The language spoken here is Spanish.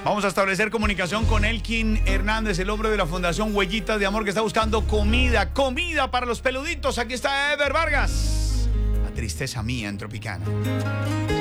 Vamos a establecer comunicación con Elkin Hernández, el hombre de la Fundación Huellitas de Amor, que está buscando comida para los peluditos. Aquí está Ever Vargas. La tristeza mía en Tropicana.